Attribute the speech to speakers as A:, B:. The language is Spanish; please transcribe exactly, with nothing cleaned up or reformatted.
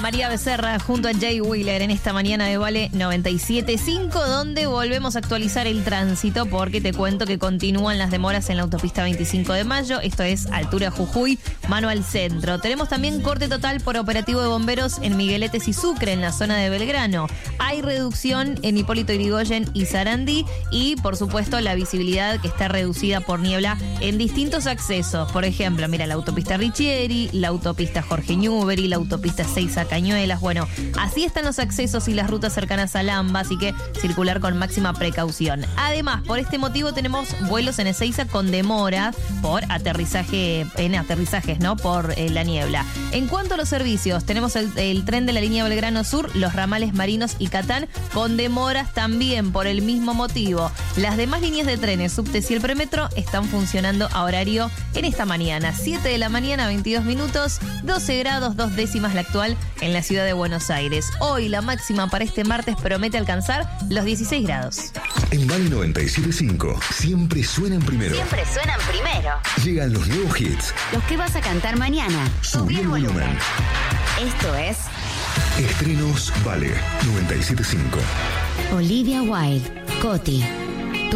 A: María Becerra junto a Jay Wheeler en esta mañana de Vale noventa y siete punto cinco, donde volvemos a actualizar el tránsito porque te cuento que continúan las demoras en la autopista veinticinco de mayo, esto es altura Jujuy, mano al centro. Tenemos también corte total por operativo de bomberos en Migueletes y Sucre, en la zona de Belgrano. Hay reducción en Hipólito Yrigoyen y Sarandí y, por supuesto, la visibilidad que está reducida por niebla en distintos accesos. Por ejemplo, mira, la autopista Richieri, la autopista Jorge Newbery, la autopista Seiza Cañuelas. Bueno, así están los accesos y las rutas cercanas a Lamba, así que circular con máxima precaución. Además, por este motivo tenemos vuelos en Ezeiza con demora por aterrizaje, en aterrizajes, ¿no? Por eh, la niebla. En cuanto a los servicios, tenemos el, el tren de la línea Belgrano Sur, los ramales Marinos y Catán con demoras también por el mismo motivo. Las demás líneas de trenes, subtes y el premetro están funcionando a horario en esta mañana. siete de la mañana, veintidós minutos, doce grados, dos décimas la actual en la ciudad de Buenos Aires. Hoy la máxima para este martes promete alcanzar los dieciséis grados.
B: En Vale noventa y siete punto cinco, siempre suenan primero.
C: Siempre suenan primero.
B: Llegan los nuevos hits.
C: Los que vas a cantar mañana.
B: Subí el volumen.
C: Esto es
B: Estrenos Vale noventa y siete punto cinco.
C: Olivia Wilde, Coti.